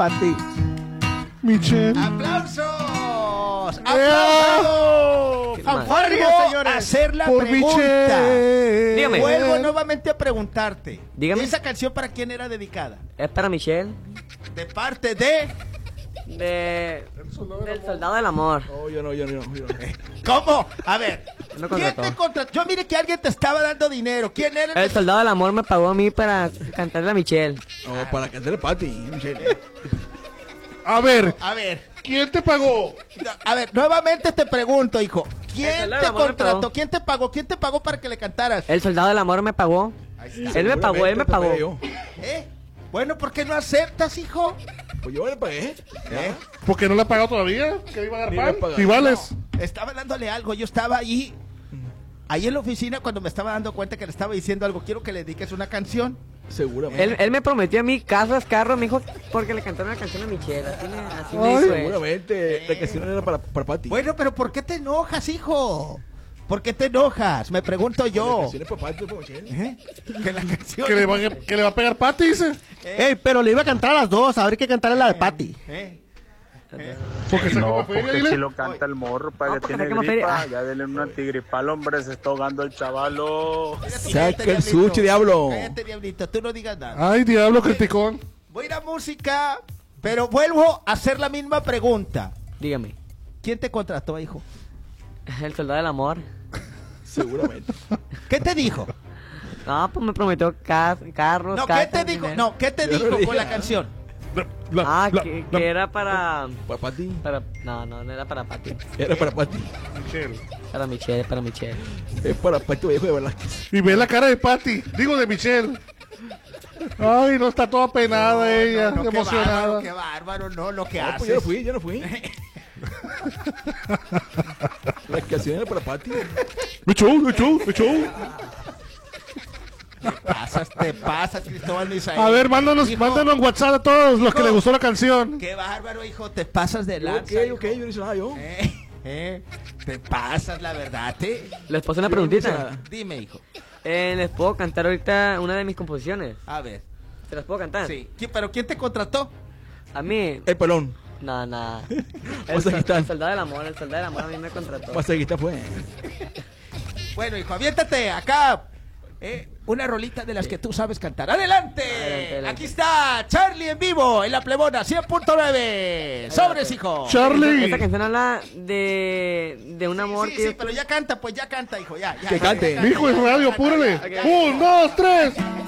Pati. Michelle. ¡Aplausos! ¡Aplausos! Fanfarria, Vuelvo señores. a hacer la Por pregunta. Michelle. Dígame. Vuelvo nuevamente a preguntarte. Dígame. ¿Esa canción para quién era dedicada? Es para Michelle. De parte de... Del soldado del amor. Oh, yo no. ¿Cómo? A ver. Me ¿Quién contrató. te contrató? Yo mire que alguien te estaba dando dinero. ¿Quién era El soldado del amor me pagó a mí para cantarle a Michelle. No, para cantarle Pati, Michelle. A ver, A ver. ¿quién te pagó? A ver, nuevamente te pregunto, hijo. ¿Quién soldado te del amor me contrató? pagó. ¿Quién te pagó? ¿Quién te pagó para que le cantaras? El soldado del amor me pagó. Él me pagó. ¿Eh? Bueno, ¿por qué no aceptas, hijo? Pues yo le pagué. ¿Por qué no le ha pagado todavía? ¿Que iba a dar Ni pan? le ha pagado. Rivales. Estaba dándole algo. Yo estaba ahí en la oficina cuando me estaba dando cuenta que le estaba diciendo algo. Quiero que le dediques una canción. Seguramente. Él me prometió a mí casas, carros, me dijo, porque le cantaron una canción a Michelle. Así me hizo él. Seguramente la canción era para Pati. Bueno, pero ¿por qué te enojas, hijo? ¿Por qué te enojas? Me pregunto La yo. canción es para Pati, para Michelle. ¿Eh? Que la canción... Que le va a pegar Pati, dice. Ey, pero le iba a cantar a las dos, a ver qué cantarle la de Pati. Porque se come No, feria, porque dile. si lo canta el morro para No, que porque tiene sacamos gripa, feria. ya denle un antigripal, hombre, se está ahogando el chavalo. Saca el sushi, diablo. Cállate, diablito, tú no digas nada. Ay, diablo, criticón. Voy a ir a música, pero vuelvo a hacer la misma pregunta. Dígame. ¿Quién te contrató, hijo? El soldado del amor. Seguramente. ¿Qué te dijo? No, pues me prometió carros, No, ¿qué casas, te dijo? dinero. No, ¿qué te Yo no dijo dije con la nada. canción? Que era para... Para Pati. No era para Pati. Era para Pati. Para Michelle. Es para Pati Vallejo de Velázquez. Y ve la cara de Pati. Digo, de Michelle. Ay, no está toda penada ella, No, emocionada. Qué bárbaro, no, lo que No, haces. pues yo no fui. La canción era para Pati. Me show. Te pasas, Cristóbal Misael. A ver, mándanos WhatsApp a todos los que Hijo. les gustó la canción. Qué bárbaro, hijo, te pasas de lanza. Ok, yo no hice nada yo. Te pasas, la verdad, Les puse una preguntita. Dime, hijo. Les puedo cantar ahorita una de mis composiciones. A ver. ¿Se las puedo cantar? Sí. ¿Pero quién te contrató? A mí... El pelón. No. Masaquistán. El soldado del amor a mí me contrató. Masaquista fue. Bueno, hijo, aviéntate acá. Una rolita de las que tú sabes cantar. ¡Adelante! Adelante. Aquí está Charlie en vivo en la Plebona 100.9. ¡Sobres, hijo! Charlie. Esta canción habla de un amor Sí, que... sí, pero ya canta, hijo, ya. Que cante. Mijo, es radio, apúrale. 1, 2, 3.